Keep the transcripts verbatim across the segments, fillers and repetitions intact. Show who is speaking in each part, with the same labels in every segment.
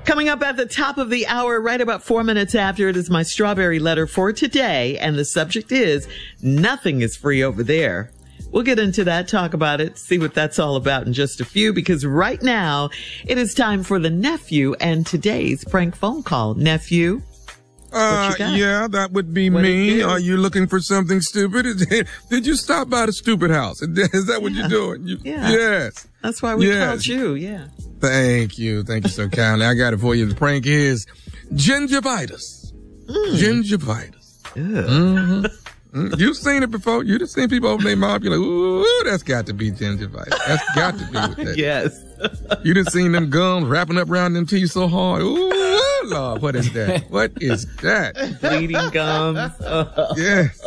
Speaker 1: Coming up at the top of the hour, right about four minutes after, it is my strawberry letter for today. And the subject is nothing is free over there. We'll get into that, talk about it, see what that's all about in just a few, because right now it is time for the nephew and today's prank phone call. Nephew?
Speaker 2: Uh, yeah, that would be
Speaker 1: what
Speaker 2: me. Are you looking for something stupid? Did you stop by the stupid house? Is that what
Speaker 1: yeah.
Speaker 2: you're doing? You,
Speaker 1: yeah.
Speaker 2: Yes.
Speaker 1: That's why we
Speaker 2: yes.
Speaker 1: called you, yeah.
Speaker 2: Thank you. Thank you so kindly. I got it for you. The prank is gingivitis. Mm. Gingivitis. Mm-hmm. Mm. You've seen it before. You've seen people open their mouth. You're like, ooh, that's got to be gingivitis. That's got to be with that.
Speaker 1: Yes.
Speaker 2: You done seen them gums wrapping up around them teeth so hard. Ooh, Lord, what is that? What is that?
Speaker 1: Bleeding gums.
Speaker 2: Yes.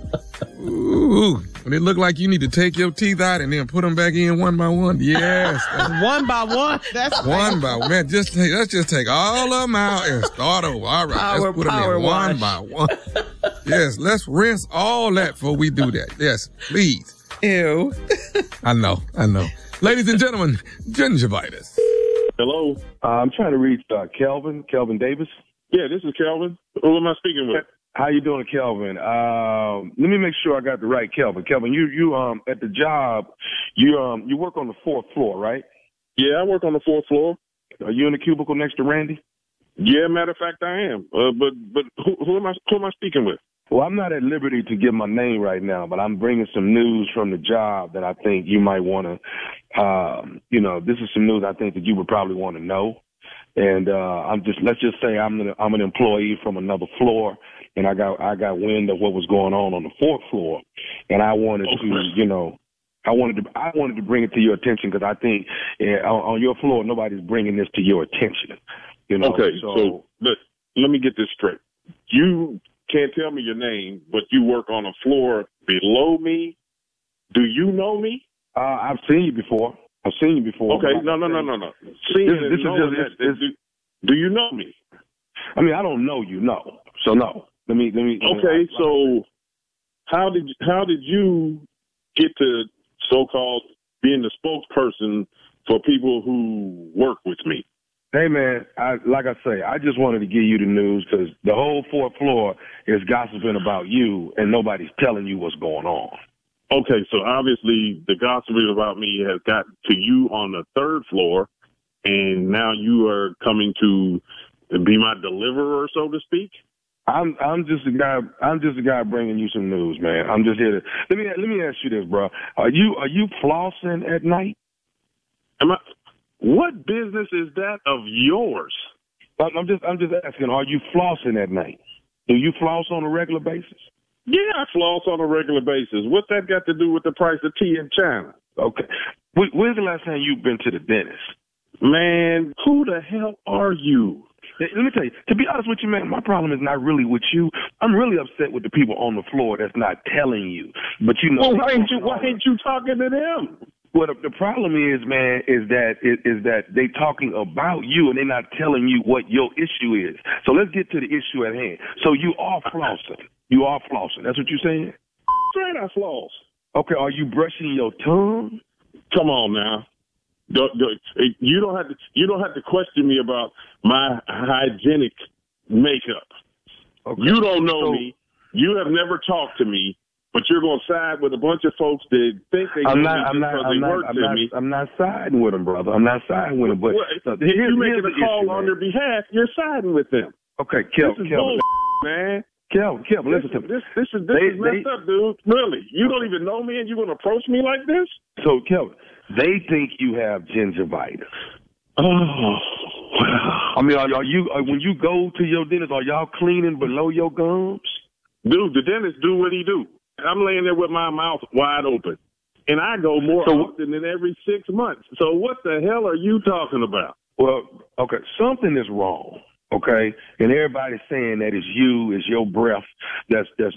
Speaker 2: Ooh, when it look like you need to take your teeth out and then put them back in one by one. Yes.
Speaker 1: One by one. That's
Speaker 2: one by one. Man, just take, let's just take all of them out and start over. All right,
Speaker 1: power,
Speaker 2: let's put them in
Speaker 1: wash.
Speaker 2: one by one. Yes, let's rinse all that before we do that. Yes, please.
Speaker 1: Ew.
Speaker 2: I know, I know. Ladies and gentlemen, gingivitis.
Speaker 3: Hello.
Speaker 4: Uh, I'm trying to reach uh, Kelvin, Kelvin Davis.
Speaker 3: Yeah, this is Kelvin. Who am I speaking with?
Speaker 4: How you doing, Kelvin? Um, let me make sure I got the right Kelvin. Kelvin, you you um at the job, you um you work on the fourth floor, right?
Speaker 3: Yeah, I work on the fourth floor.
Speaker 4: Are you in the cubicle next to Randy?
Speaker 3: Yeah, matter of fact, I am. Uh, but but who, who am I? Who am I speaking with?
Speaker 4: Well, I'm not at liberty to give my name right now, but I'm bringing some news from the job that I think you might want to, um, you know, this is some news I think that you would probably want to know. And uh, I'm just, let's just say I'm an, I'm an employee from another floor, and I got I got wind of what was going on on the fourth floor, and I wanted
Speaker 3: okay.
Speaker 4: to, you know, I wanted to I wanted to bring it to your attention because I think uh, on, on your floor nobody's bringing this to your attention. You know.
Speaker 3: Okay,
Speaker 4: so,
Speaker 3: so let, let me get this straight. You can't tell me your name, but you work on a floor below me. Do you know me?
Speaker 4: Uh, I've seen you before. I've seen you before.
Speaker 3: Okay, no, no, no, no, no. Seeing
Speaker 4: this,
Speaker 3: and
Speaker 4: this is
Speaker 3: knowing
Speaker 4: just,
Speaker 3: that, do, do you know me?
Speaker 4: I mean, I don't know you, no. So no. Let me, let me.
Speaker 3: Okay, so how did how did you get to so-called being the spokesperson for people who work with me?
Speaker 4: Hey, man, I, like I say, I just wanted to give you the news because the whole fourth floor is gossiping about you and nobody's telling you what's going on.
Speaker 3: Okay, so obviously the gossiping about me has got to you on the third floor, and now you are coming to be my deliverer, so to speak?
Speaker 4: I'm I'm just a guy. I'm just a guy bringing you some news, man. I'm just here to let me let me ask you this, bro. Are you are you flossing at night?
Speaker 3: Am I? What business is that of yours?
Speaker 4: I'm just I'm just asking. Are you flossing at night? Do you floss on a regular basis?
Speaker 3: Yeah, I floss on a regular basis. What's that got to do with the price of tea in China?
Speaker 4: Okay. When's the last time you've been to the dentist?
Speaker 3: Man, who the hell are you?
Speaker 4: Let me tell you, to be honest with you, man, my problem is not really with you. I'm really upset with the people on the floor that's not telling you. But you know,
Speaker 3: well, why ain't you why ain't you talking to them?
Speaker 4: Well, the, the problem is, man, is that is, is that they talking about you and they're not telling you what your issue is. So let's get to the issue at hand. So you are flossing. You are flossing. That's what you're saying?
Speaker 3: Straight I floss.
Speaker 4: Okay, are you brushing your tongue?
Speaker 3: Come on now. Don't, don't, you don't have to. You don't have to question me about my hygienic makeup. Okay. You don't know so, me. You have never talked to me, but you're going to side with a bunch of folks that think they
Speaker 4: I'm
Speaker 3: know
Speaker 4: not,
Speaker 3: me
Speaker 4: I'm not,
Speaker 3: because
Speaker 4: I'm
Speaker 3: they
Speaker 4: not,
Speaker 3: work
Speaker 4: I'm
Speaker 3: to
Speaker 4: not,
Speaker 3: me.
Speaker 4: I'm not siding with them, brother. I'm not siding with them. But
Speaker 3: well,
Speaker 4: so,
Speaker 3: if you're making a call
Speaker 4: issue,
Speaker 3: on
Speaker 4: man.
Speaker 3: their behalf, you're siding with them.
Speaker 4: Okay, Kelvin, Kelvin,
Speaker 3: man.
Speaker 4: Kelvin, Kelvin, listen to me.
Speaker 3: This, this is this
Speaker 4: they,
Speaker 3: is messed
Speaker 4: they,
Speaker 3: up, dude. Really, you don't even know me, and you're going to approach me like this?
Speaker 4: So, Kelvin, they think you have gingivitis.
Speaker 3: Oh, wow.
Speaker 4: I mean, are, are you are, when you go to your dentist, are y'all cleaning below your gums?
Speaker 3: Dude, the dentist do what he do. I'm laying there with my mouth wide open, and I go more
Speaker 4: so,
Speaker 3: often than every six months. So what the hell are you talking about?
Speaker 4: Well, okay, something is wrong. Okay, and everybody's saying that it's you, it's your breath that's that's